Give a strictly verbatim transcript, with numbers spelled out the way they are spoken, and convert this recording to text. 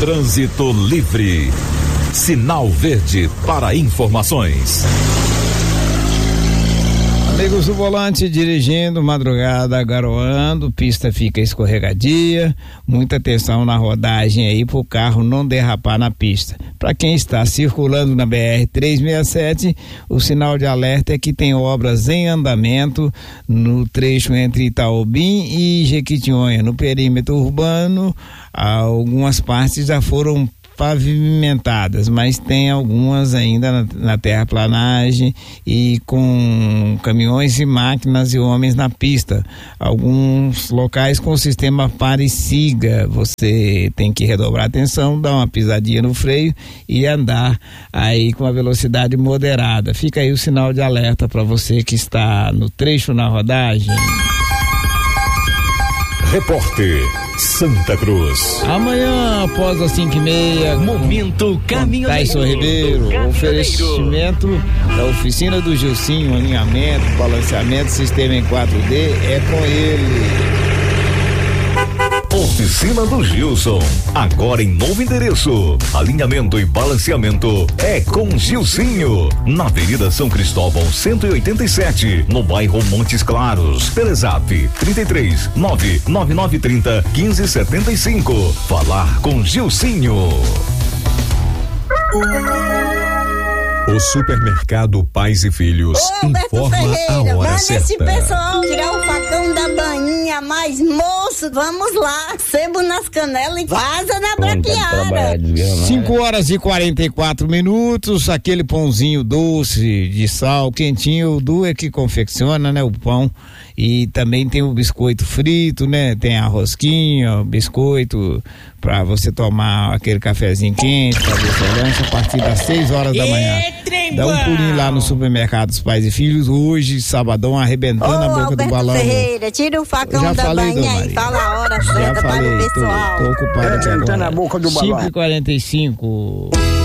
Trânsito livre. Sinal verde para informações. Amigos do volante dirigindo, madrugada garoando, pista fica escorregadia, muita atenção na rodagem aí pro carro não derrapar na pista. Para quem está circulando na B R trezentos e sessenta e sete, o sinal de alerta é que tem obras em andamento no trecho entre Itaobim e Jequitinhonha. No perímetro urbano, algumas partes já foram pavimentadas, mas tem algumas ainda na, na terraplanagem e com caminhões e máquinas e homens na pista. Alguns locais com o sistema pare e siga, você tem que redobrar atenção, dar uma pisadinha no freio e andar aí com a velocidade moderada. Fica aí o sinal de alerta para você que está no trecho na rodagem. Repórter Santa Cruz. Amanhã, após as cinco e meia, Momento Caminhoneiro. Tyson Ribeiro, oferecimento da oficina do Gilcinho, alinhamento, balanceamento, sistema em quatro D, é com ele. Oficina do Gilson, agora em novo endereço. Alinhamento e balanceamento é com Gilcinho, na Avenida São Cristóvão cento e oitenta e sete, no bairro Montes Claros. Telezap trinta e três, nove nove nove trinta, quinze setenta e cinco. Falar com Gilcinho. O supermercado Pais e Filhos Ô, informa Ferreira, a hora manda certa. esse pessoal tirar o facão da bainha, mas moço, vamos lá, sebo nas canelas e vaza na braquiara. cinco horas e quarenta e quatro minutos, aquele pãozinho doce de sal, quentinho, o Du é que confecciona, né, o pão, e também tem o biscoito frito, né, tem a rosquinha, o biscoito pra você tomar aquele cafezinho quente, pra restaurante, a partir das seis horas da manhã. Dá um pulinho lá no supermercado dos Pais e Filhos, hoje, sabadão, arrebentando Ô, a boca Alberto do balão. Ferreira, tira o facão da falei, bainha e fala a hora Já certa falei, para o tô, pessoal. tô ocupado aqui agora. Na boca do balão. cinco e quarenta e cinco.